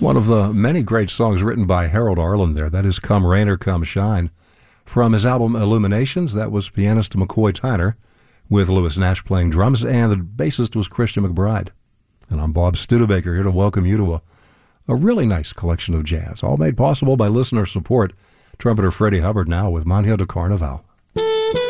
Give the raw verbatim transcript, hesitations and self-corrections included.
One of the many great songs written by Harold Arlen there, that is Come Rain or Come Shine. From his album Illuminations, that was pianist McCoy Tyner, with Lewis Nash playing drums, and the bassist was Christian McBride. And I'm Bob Studebaker, here to welcome you to a, a really nice collection of jazz, all made possible by listener support. Trumpeter Freddie Hubbard now with Manhã do Carnaval.